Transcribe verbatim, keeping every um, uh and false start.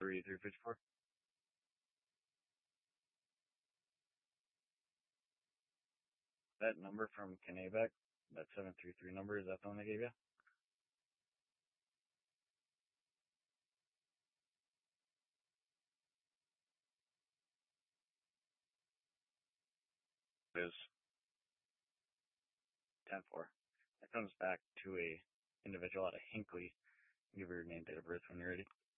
thirty-three fifty-four. That number from Kennebec, that seven three three number, is that the one they gave you? It is ten four. That comes back to a individual out of Hinckley. Give her your name, date of birth when you're ready.